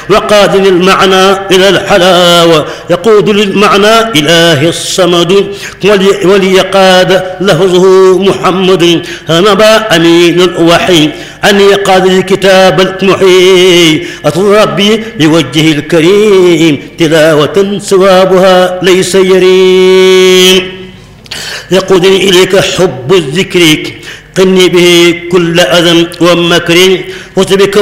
وقاد للمعنى إلى الحلاوة يقود للمعنى إله الصمد وليقاد لفظه محمد نبا أمين الوحي أن يقاد الكتاب المحيي أطل ربي بوجهه الكريم تلاوة ثوابها ليس يرين يقودني إليك حب الذكر قني به كل أذى ومكر وتبك